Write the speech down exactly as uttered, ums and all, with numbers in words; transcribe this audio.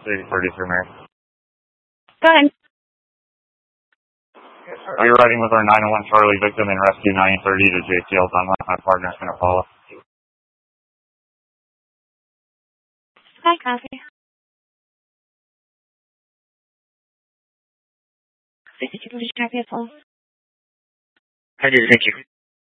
three thirty-three, Mary. Go ahead. Are you riding with our nine oh one Charlie victim in rescue nine thirty to J T L Dunlap? My partner's going to follow. Hi, copy. Did you copy a phone? I did, thank you.